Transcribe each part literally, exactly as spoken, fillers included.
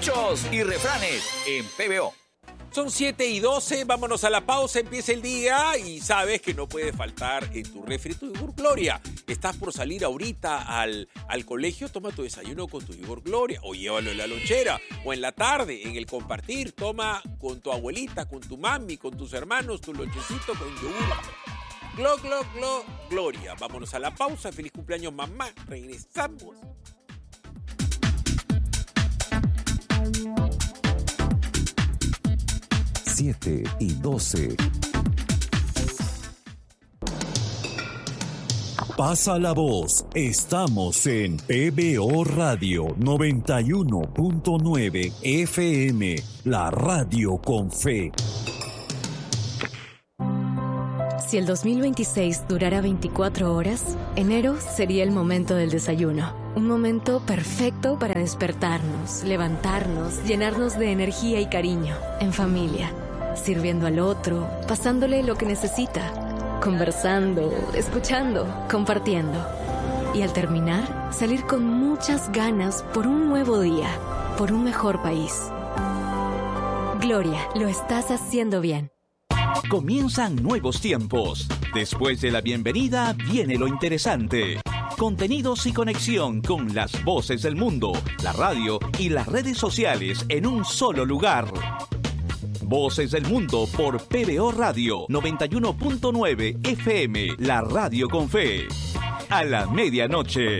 Dichos y refranes en P B O. Son siete y doce, vámonos a la pausa, empieza el día y sabes que no puede faltar en tu refri tu yogur Gloria. Estás por salir ahorita al, al colegio, toma tu desayuno con tu yogur Gloria o llévalo en la lonchera o en la tarde, en el compartir, toma con tu abuelita, con tu mami, con tus hermanos, tu lonchecito con yogur. Glo, glo, glo, Gloria. Vámonos a la pausa, feliz cumpleaños mamá, regresamos. siete y doce. Pasa la voz. Estamos en P B O Radio noventa y uno punto nueve F M, la radio con fe. Si el dos mil veintiséis durara veinticuatro horas, enero sería el momento del desayuno. Un momento perfecto para despertarnos, levantarnos, llenarnos de energía y cariño, en familia, sirviendo al otro, pasándole lo que necesita, conversando, escuchando, compartiendo. Y al terminar, salir con muchas ganas por un nuevo día, por un mejor país. Gloria, lo estás haciendo bien. Comienzan nuevos tiempos. Después de la bienvenida viene lo interesante. Contenidos y conexión con las voces del mundo, la radio y las redes sociales en un solo lugar. Voces del Mundo por P B O Radio noventa y uno punto nueve F M, la radio con fe. A la medianoche.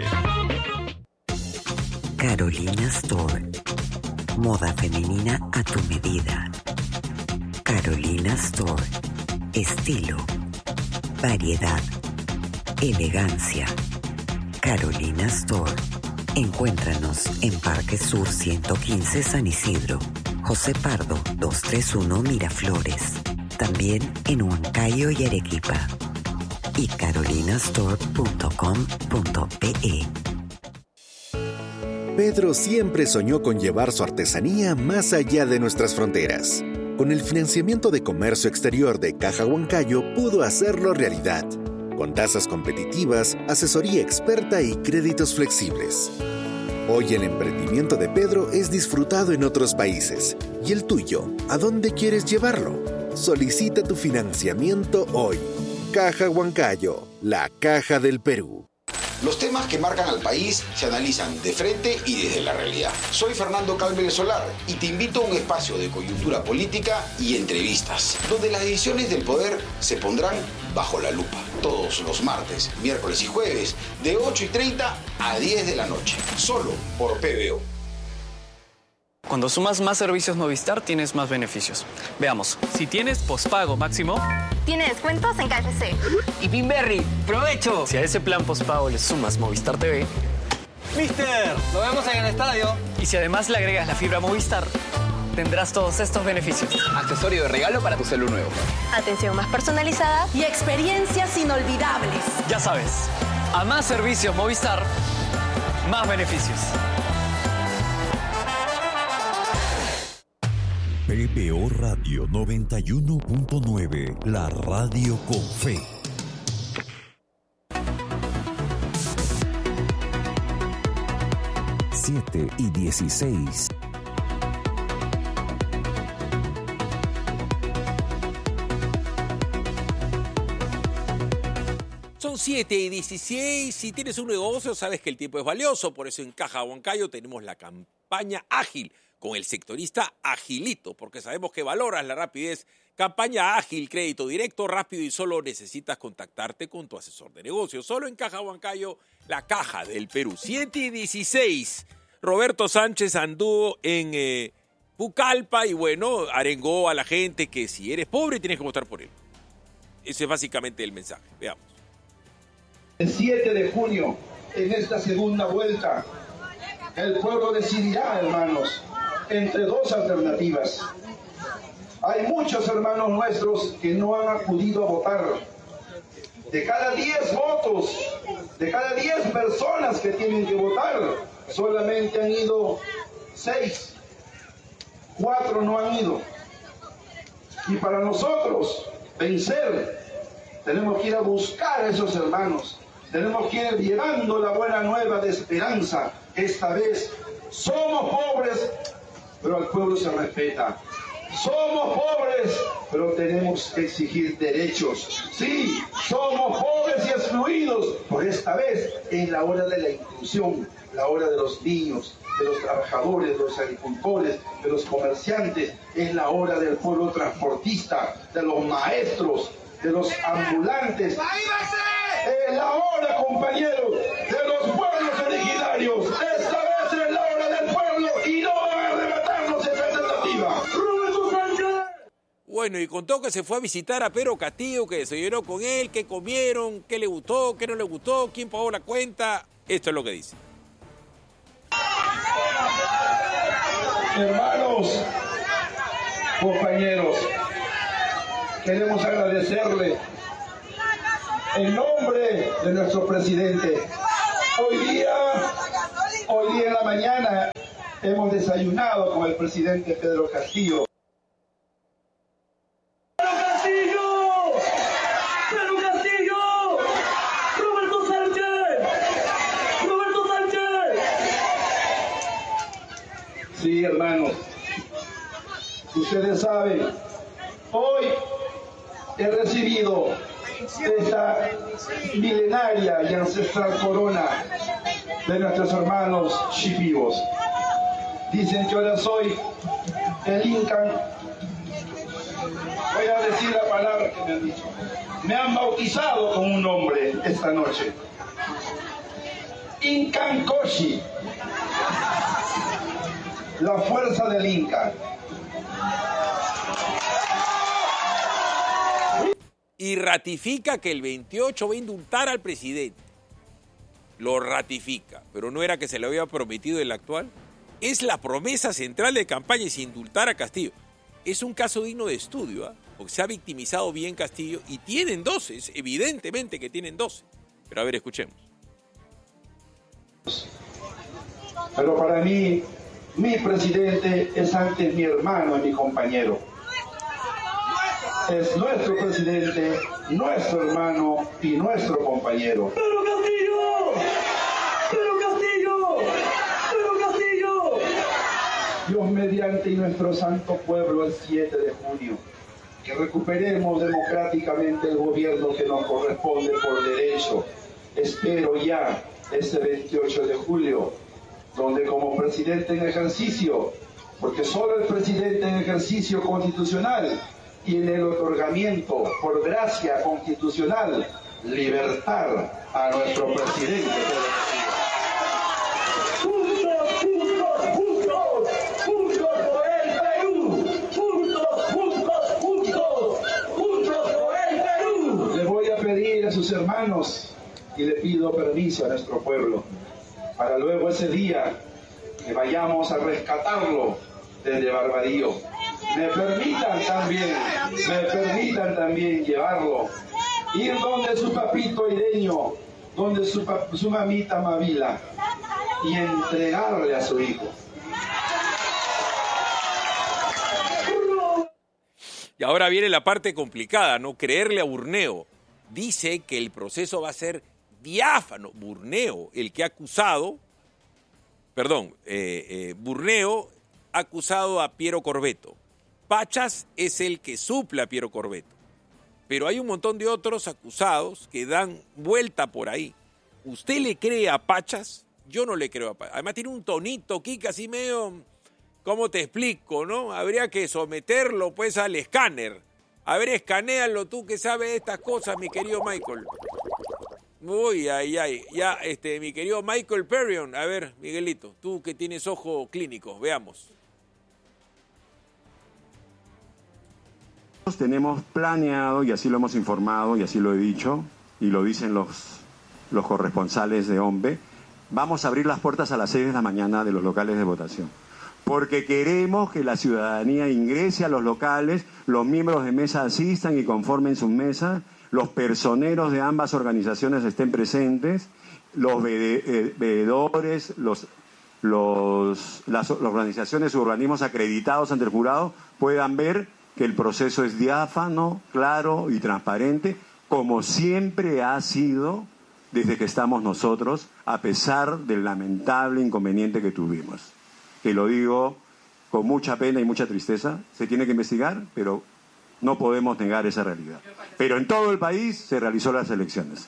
Carolina Store. Moda femenina a tu medida. Carolina Store. Estilo, variedad, elegancia. Carolina Store. Encuéntranos en Parque Sur ciento quince San Isidro, José Pardo doscientos treinta y uno Miraflores. También en Huancayo y Arequipa. Y carolinastore punto com punto pe. Pedro siempre soñó con llevar su artesanía más allá de nuestras fronteras. Con el financiamiento de comercio exterior de Caja Huancayo pudo hacerlo realidad. Con tasas competitivas, asesoría experta y créditos flexibles. Hoy el emprendimiento de Pedro es disfrutado en otros países. ¿Y el tuyo? ¿A dónde quieres llevarlo? Solicita tu financiamiento hoy. Caja Huancayo, la caja del Perú. Los temas que marcan al país se analizan de frente y desde la realidad. Soy Fernando Calvez Solar y te invito a un espacio de coyuntura política y entrevistas, donde las decisiones del poder se pondrán bajo la lupa. Todos los martes, miércoles y jueves, de ocho y treinta a diez de la noche. Solo por P B O. Cuando sumas más servicios Movistar, tienes más beneficios. Veamos, si tienes pospago máximo... Tiene descuentos en K F C. Y Pinberry, ¡provecho! Si a ese plan pospago le sumas Movistar T V... ¡Mister! ¡Lo vemos en el estadio! Y si además le agregas la fibra Movistar, tendrás todos estos beneficios. Accesorio de regalo para tu celular nuevo. Atención más personalizada y experiencias inolvidables. Ya sabes, a más servicios Movistar, más beneficios. P B O Radio noventa y uno punto nueve, la radio con fe. siete y dieciséis. Son siete y dieciséis. Si tienes un negocio, sabes que el tiempo es valioso. Por eso en Caja Huancayo tenemos la campaña ágil con el sectorista Agilito, porque sabemos que valoras la rapidez. Campaña ágil, crédito directo, rápido y solo necesitas contactarte con tu asesor de negocios. Solo en Caja Huancayo, la caja del Perú. siete y dieciséis. Roberto Sánchez anduvo en eh, Pucallpa y bueno, arengó a la gente que si eres pobre tienes que votar por él. Ese es básicamente el mensaje. Veamos. El siete de junio, en esta segunda vuelta, el pueblo decidirá, hermanos, entre dos alternativas. Hay muchos hermanos nuestros que no han acudido a votar. De cada diez votos, de cada diez personas que tienen que votar, solamente han ido seis. Cuatro no han ido. Y para nosotros vencer, tenemos que ir a buscar a esos hermanos. Tenemos que ir llevando la buena nueva de esperanza. Esta vez somos pobres, pero al pueblo se respeta. Somos pobres, pero tenemos que exigir derechos. Sí, somos pobres y excluidos, por esta vez en la hora de la inclusión, la hora de los niños, de los trabajadores, de los agricultores, de los comerciantes, es la hora del pueblo transportista, de los maestros, de los ambulantes. Es la hora, compañeros, de los pueblos originarios. Esta vez es la hora del pueblo y no van a arrebatarnos esta alternativa. Bueno, y contó que se fue a visitar a Pedro Castillo, que desayunó con él, qué comieron, qué le gustó, qué no le gustó, quién pagó la cuenta. Esto es lo que dice. Hermanos, compañeros, queremos agradecerle en nombre de nuestro presidente. Hoy día, hoy día en la mañana hemos desayunado con el presidente Pedro Castillo. ¡Pedro Castillo! ¡Pedro Castillo! ¡Roberto Sánchez! ¡Roberto Sánchez! Sí, hermanos, ustedes saben, hoy he recibido esta milenaria y ancestral corona de nuestros hermanos shipibos. Dicen que ahora soy el Inca. Voy a decir la palabra que me han dicho. Me han bautizado con un nombre esta noche. Incancoshi. La fuerza del Inca. Y ratifica que el veintiocho va a indultar al presidente. Lo ratifica, pero no era que se le había prometido el actual. Es la promesa central de campaña, es indultar a Castillo. Es un caso digno de estudio, ¿eh? Porque se ha victimizado bien Castillo y tienen doce, evidentemente que tienen doce. Pero a ver, escuchemos. Pero para mí, mi presidente es antes mi hermano y mi compañero. Es nuestro presidente, nuestro hermano y nuestro compañero. ¡Pedro Castillo! ¡Pedro Castillo! ¡Pedro Castillo! Dios mediante y nuestro santo pueblo el siete de junio, que recuperemos democráticamente el gobierno que nos corresponde por derecho. Espero ya ese veintiocho de julio, donde como presidente en ejercicio, porque solo el presidente en ejercicio constitucional tiene el otorgamiento por gracia constitucional, libertar a nuestro presidente. ¡Juntos, juntos, juntos! ¡Juntos por el Perú! ¡Juntos, juntos, juntos! ¡Juntos por el Perú! Le voy a pedir a sus hermanos y le pido permiso a nuestro pueblo para luego ese día que vayamos a rescatarlo desde Barbadillo. Me permitan también, me permitan también llevarlo, ir donde su papito ireño, donde su, su mamita Mavila, y entregarle a su hijo. Y ahora viene la parte complicada, ¿no? Creerle a Burneo. Dice que el proceso va a ser diáfano. Burneo, el que ha acusado, perdón, eh, eh, Burneo ha acusado a Piero Corvetto. Pachas es el que suple a Piero Corvetto. Pero hay un montón de otros acusados que dan vuelta por ahí. ¿Usted le cree a Pachas? Yo no le creo a Pachas. Además tiene un tonito, Kika, así medio, ¿cómo te explico, no? Habría que someterlo, pues, al escáner. A ver, escanéalo tú que sabes de estas cosas, mi querido Michael. Uy, ay, ay. Ya, este, mi querido Michael Perrion. A ver, Miguelito, tú que tienes ojo clínico, veamos. Tenemos planeado, y así lo hemos informado, y así lo he dicho, y lo dicen los, los corresponsales de OMPE, vamos a abrir las puertas a las seis de la mañana de los locales de votación. Porque queremos que la ciudadanía ingrese a los locales, los miembros de mesa asistan y conformen sus mesas, los personeros de ambas organizaciones estén presentes, los veedores, los, los, las, las organizaciones y organismos acreditados ante el jurado puedan ver que el proceso es diáfano, claro y transparente, como siempre ha sido desde que estamos nosotros, a pesar del lamentable inconveniente que tuvimos. Que lo digo con mucha pena y mucha tristeza. Se tiene que investigar, pero no podemos negar esa realidad. Pero en todo el país se realizó las elecciones.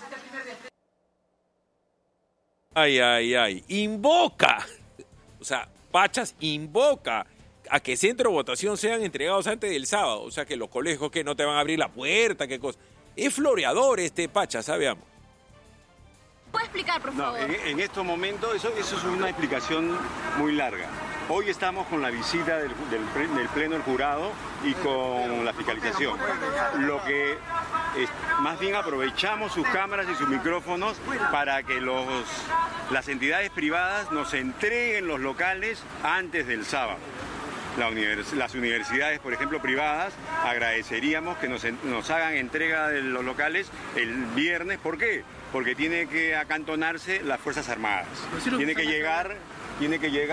Ay, ay, ay. Invoca. O sea, Pachas invoca a que centro de votación sean entregados antes del sábado. O sea, que los colegios que no te van a abrir la puerta, qué cosa. Es floreador este Pachas, sabíamos. ¿Puede explicar, por favor? No, en, en estos momentos, eso, eso es una explicación muy larga. Hoy estamos con la visita del, del, del Pleno del Jurado y con la fiscalización. Lo que es, más bien aprovechamos sus cámaras y sus micrófonos para que los, las entidades privadas nos entreguen los locales antes del sábado. La univers, las universidades, por ejemplo, privadas, agradeceríamos que nos, nos hagan entrega de los locales el viernes. ¿Por qué? Porque tiene que acantonarse las Fuerzas Armadas. Tiene que llegar, tiene que llegar